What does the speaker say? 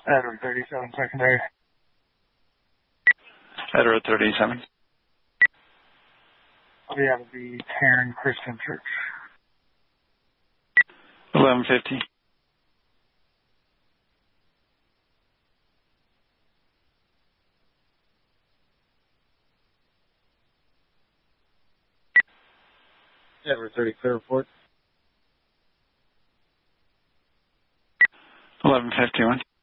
Edward 37 secondary. Edward 37. I'll be out of the Tarrant Christian Church. 1150. Edward 30, clear report. 1151.